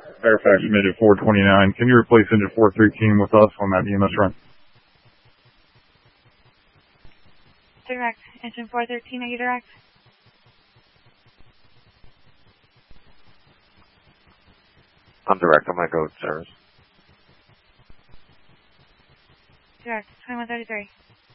Fairfax Midget 429. Can you replace engine 413 with us on that EMS run? Direct. Engine 413, are you direct? I'm direct. I'm going to go with service. Direct. 2133.